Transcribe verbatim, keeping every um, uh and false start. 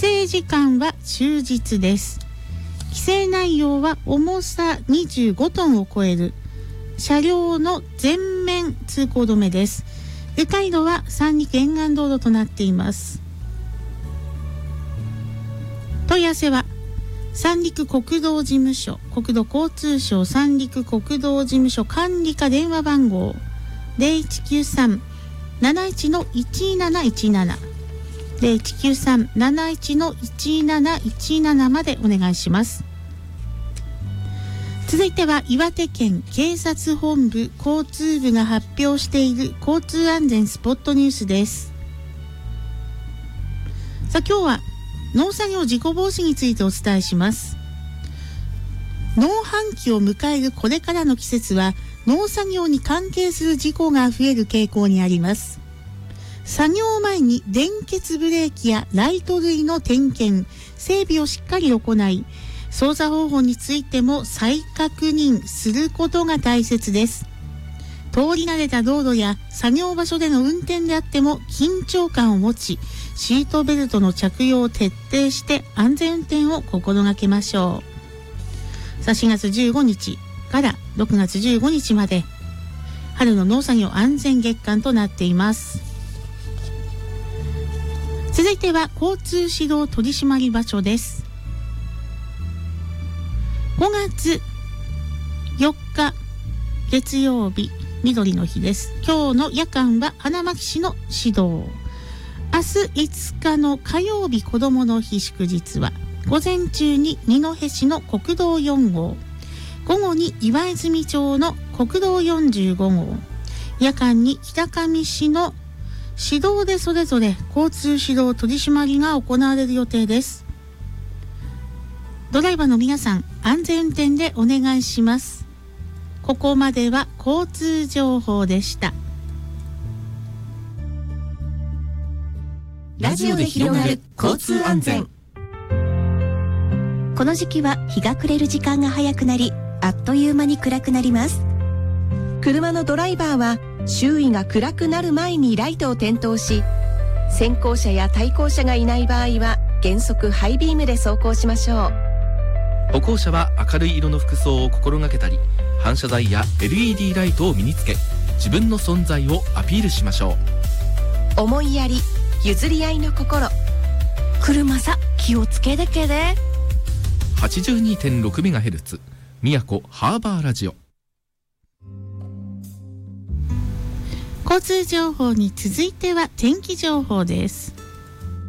制時間は終日です。規制内容は重さにじゅうごトンを超える車両の全面通行止めです。迂回路は三陸沿岸道路となっています。問い合わせは三陸国道事務所、国土交通省三陸国道事務所管理課電話番号 ゼロいちきゅうさん なないち いちなないちなな ゼロいちきゅうさん なないち いちなないちなな までお願いします。続いては岩手県警察本部交通部が発表している交通安全スポットニュースです。さあ今日は農作業事故防止についてお伝えします。農繁期を迎えるこれからの季節は農作業に関係する事故が増える傾向にあります。作業前に電結ブレーキやライト類の点検、整備をしっかり行い、操作方法についても再確認することが大切です。通り慣れた道路や作業場所での運転であっても緊張感を持ち、シートベルトの着用を徹底して安全運転を心がけましょう。さあしがつじゅうごにちからろくがつじゅうごにちまで春の農作業安全月間となっています。続いては交通指導取締場所です。ごがつよっか月曜日、緑の日です。今日の夜間は花巻市の指導。明日いつかの火曜日、こどもの日祝日は午前中に二戸市の国道よんごう、午後に岩泉町の国道よんじゅうごごう、夜間に北上市の指導でそれぞれ交通指導取締りが行われる予定です。ドライバーの皆さん、安全運転でお願いします。ここまでは交通情報でした。 ラジオで広がる交通安全。 この時期は日が暮れる時間が早くなり、あっという間に暗くなります。 車のドライバーは周囲が暗くなる前にライトを点灯し、先行車や対向車がいない場合は原則ハイビームで走行しましょう。 歩行者は明るい色の服装を心がけたり、反射材や エルイーディー ライトを身につけ、自分の存在をアピールしましょう。思いやり、譲り合いの心。 車さ、気をつけてけで。 はちじゅうにてんろくメガヘルツ 宮古ハーバーラジオ。 交通情報に続いては天気情報です。